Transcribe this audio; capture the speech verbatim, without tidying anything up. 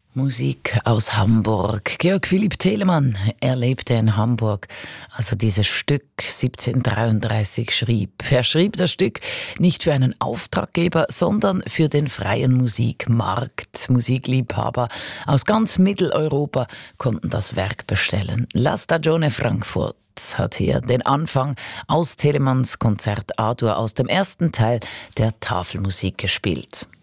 Musik aus Hamburg. Georg Philipp Telemann, er lebte in Hamburg, als er dieses Stück siebzehnhundertdreiunddreißig schrieb. Er schrieb das Stück nicht für einen Auftraggeber, sondern für den freien Musikmarkt. Musikliebhaber aus ganz Mitteleuropa konnten das Werk bestellen. La Stagione Frankfurt hat hier den Anfang aus Telemanns Konzert A-Dur aus dem ersten Teil der Tafelmusik gespielt.